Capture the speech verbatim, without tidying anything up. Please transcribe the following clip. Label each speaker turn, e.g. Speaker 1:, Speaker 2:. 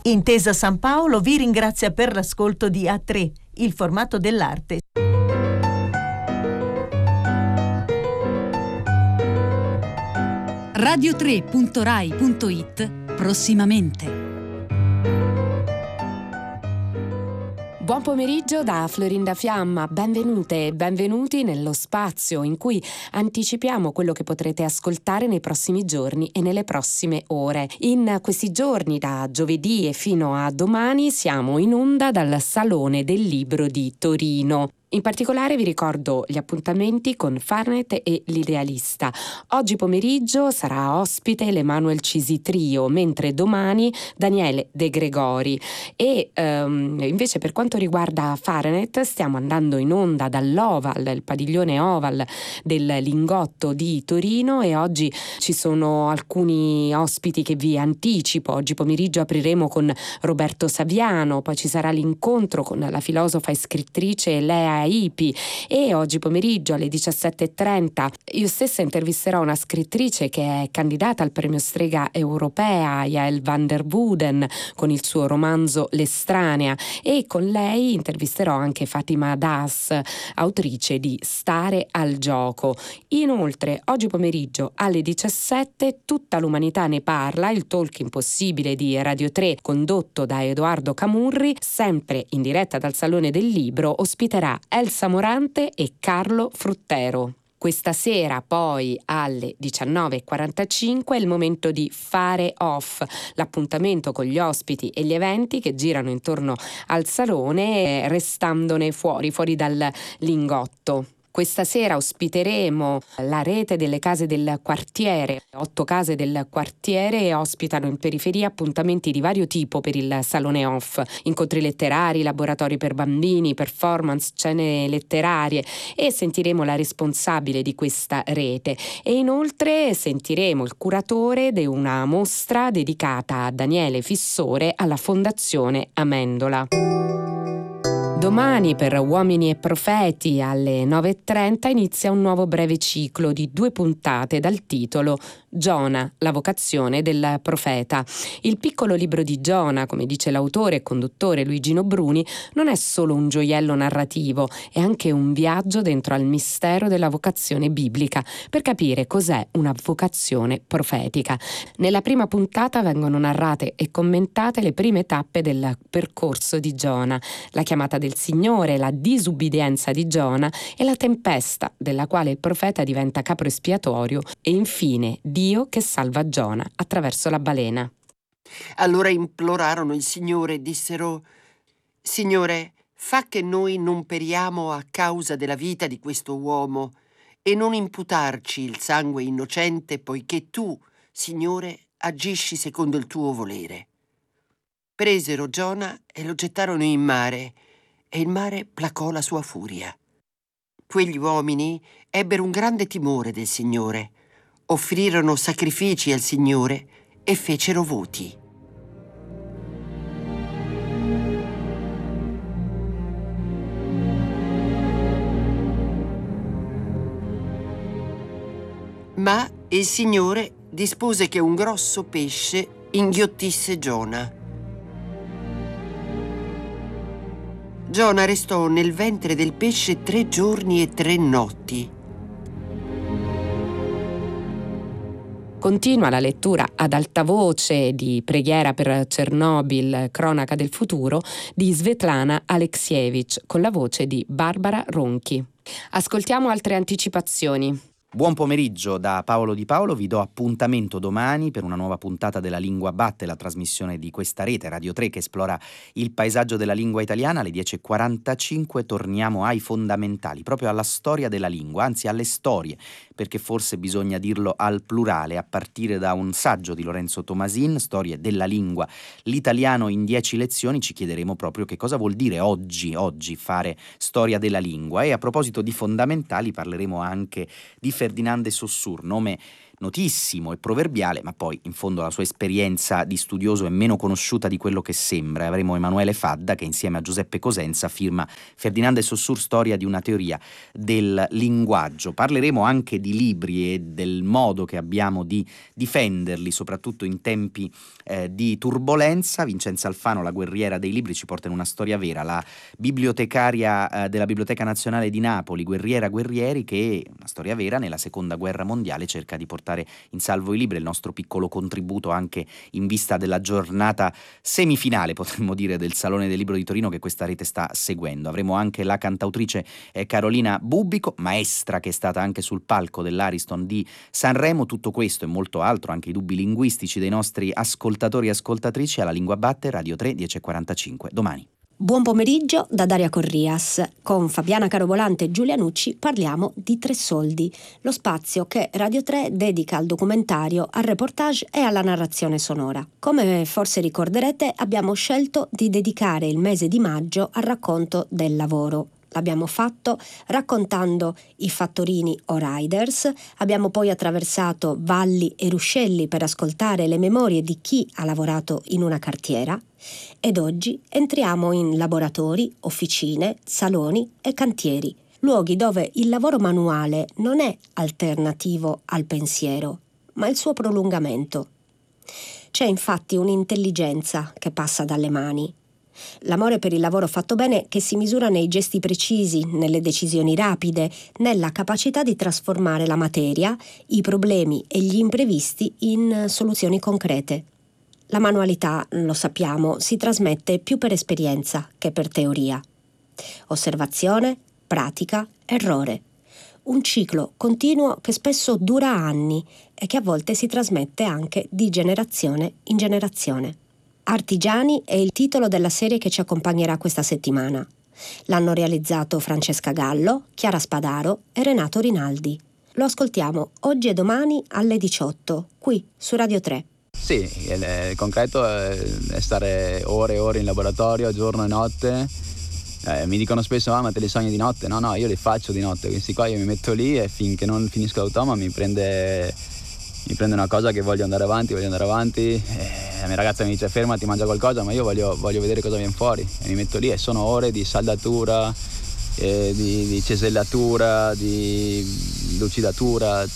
Speaker 1: Intesa San Paolo vi ringrazia per l'ascolto di A tre, il formato dell'arte.
Speaker 2: radio tre punto rai punto it prossimamente.
Speaker 3: Buon pomeriggio da Florinda Fiamma, benvenute e benvenuti nello spazio in cui anticipiamo quello che potrete ascoltare nei prossimi giorni e nelle prossime ore. In questi giorni, da giovedì e fino a domani, siamo in onda dal Salone del Libro di Torino. In particolare vi ricordo gli appuntamenti con Fahrenheit e l'Idealista. Oggi pomeriggio sarà ospite l'Emanuel Cisi Trio, mentre domani Daniele De Gregori. E um, invece per quanto riguarda Fahrenheit stiamo andando in onda dall'Oval, il padiglione Oval del Lingotto di Torino, e oggi ci sono alcuni ospiti che vi anticipo. Oggi pomeriggio apriremo con Roberto Saviano, poi ci sarà l'incontro con la filosofa e scrittrice Lea Ipi, e oggi pomeriggio alle diciassette e trenta io stessa intervisterò una scrittrice che è candidata al premio Strega Europea, Yael van der Wooden, con il suo romanzo L'estranea, e con lei intervisterò anche Fatima Das, autrice di Stare al gioco. Inoltre oggi pomeriggio alle diciassette Tutta l'umanità ne parla, il talk impossibile di Radio tre condotto da Edoardo Camurri, sempre in diretta dal Salone del Libro, ospiterà Elsa Morante e Carlo Fruttero. Questa sera poi alle diciannove e quarantacinque è il momento di Fare Off, l'appuntamento con gli ospiti e gli eventi che girano intorno al salone, restandone fuori, fuori dal Lingotto. Questa sera ospiteremo la rete delle case del quartiere. Otto case del quartiere ospitano in periferia appuntamenti di vario tipo per il Salone Off. Incontri letterari, laboratori per bambini, performance, scene letterarie, e sentiremo la responsabile di questa rete. E inoltre sentiremo il curatore di una mostra dedicata a Daniele Fissore alla Fondazione Amendola. Domani per Uomini e Profeti alle nove e trenta inizia un nuovo breve ciclo di due puntate dal titolo Giona, la vocazione del profeta. Il piccolo libro di Giona, come dice l'autore e conduttore Luigino Bruni, non è solo un gioiello narrativo, è anche un viaggio dentro al mistero della vocazione biblica, per capire cos'è una vocazione profetica. Nella prima puntata vengono narrate e commentate le prime tappe del percorso di Giona, la chiamata del Signore, la disubbidienza di Giona e la tempesta della quale il profeta diventa capro espiatorio, e infine Dio che salva Giona attraverso la balena.
Speaker 4: Allora implorarono il Signore e dissero: Signore, fa che noi non periamo a causa della vita di questo uomo e non imputarci il sangue innocente, poiché tu, Signore, agisci secondo il tuo volere. Presero Giona e lo gettarono in mare, e il mare placò la sua furia. Quegli uomini ebbero un grande timore del Signore, offrirono sacrifici al Signore e fecero voti. Ma il Signore dispose che un grosso pesce inghiottisse Giona. Giona restò nel ventre del pesce tre giorni e tre notti.
Speaker 3: Continua la lettura ad alta voce di Preghiera per Chernobyl, cronaca del futuro, di Svetlana Alexievich, con la voce di Barbara Ronchi. Ascoltiamo altre anticipazioni.
Speaker 5: Buon pomeriggio da Paolo Di Paolo, vi do appuntamento domani per una nuova puntata della Lingua Batte, la trasmissione di questa rete Radio tre che esplora il paesaggio della lingua italiana. Alle dieci e quarantacinque torniamo ai fondamentali, proprio alla storia della lingua, anzi alle storie, perché forse bisogna dirlo al plurale, a partire da un saggio di Lorenzo Tomasin, Storie della lingua, l'italiano in dieci lezioni. Ci chiederemo proprio che cosa vuol dire oggi, oggi fare storia della lingua. E a proposito di fondamentali parleremo anche di Ferdinand de Saussure, nome notissimo e proverbiale, ma poi in fondo la sua esperienza di studioso è meno conosciuta di quello che sembra. Avremo Emanuele Fadda che insieme a Giuseppe Cosenza firma Ferdinand de Saussure, storia di una teoria del linguaggio. Parleremo anche di libri e del modo che abbiamo di difenderli, soprattutto in tempi eh, di turbolenza. Vincenza Alfano, la guerriera dei libri, ci porta in una storia vera, la bibliotecaria eh, della Biblioteca Nazionale di Napoli, Guerriera Guerrieri, che una storia vera nella seconda guerra mondiale cerca di portare in salvo i libri. Il nostro piccolo contributo anche in vista della giornata semifinale, potremmo dire, del Salone del Libro di Torino che questa rete sta seguendo. Avremo anche la cantautrice eh, Carolina Bubbico, maestra che è stata anche sul palco dell'Ariston di Sanremo. Tutto questo e molto altro, anche i dubbi linguistici dei nostri ascoltatori e ascoltatrici, alla Lingua Batte, Radio tre, dieci e quarantacinque, domani.
Speaker 6: Buon pomeriggio da Daria Corrias. Con Fabiana Carobolante e Giulia Nucci parliamo di Tre Soldi, lo spazio che Radio tre dedica al documentario, al reportage e alla narrazione sonora. Come forse ricorderete, abbiamo scelto di dedicare il mese di maggio al racconto del lavoro. L'abbiamo fatto raccontando i fattorini o riders, abbiamo poi attraversato valli e ruscelli per ascoltare le memorie di chi ha lavorato in una cartiera ed oggi entriamo in laboratori, officine, saloni e cantieri, luoghi dove il lavoro manuale non è alternativo al pensiero, ma il suo prolungamento. C'è infatti un'intelligenza che passa dalle mani. L'amore per il lavoro fatto bene che si misura nei gesti precisi, nelle decisioni rapide, nella capacità di trasformare la materia, i problemi e gli imprevisti in soluzioni concrete. La manualità, lo sappiamo, si trasmette più per esperienza che per teoria. Osservazione, pratica, errore. Un ciclo continuo che spesso dura anni e che a volte si trasmette anche di generazione in generazione. Artigiani è il titolo della serie che ci accompagnerà questa settimana. L'hanno realizzato Francesca Gallo, Chiara Spadaro e Renato Rinaldi. Lo ascoltiamo oggi e domani alle diciotto, qui su Radio tre.
Speaker 7: Sì, il, il concreto è, è stare ore e ore in laboratorio, giorno e notte. Eh, mi dicono spesso, ah ma te li sogni di notte? No, no, io li faccio di notte, questi qua io mi metto lì e finché non finisco l'automa mi prende... mi prende una cosa che voglio andare avanti, voglio andare avanti, e la mia ragazza mi dice fermati, mangia qualcosa, ma io voglio, voglio vedere cosa viene fuori e mi metto lì e sono ore di saldatura, eh, di, di cesellatura, di lucidatura,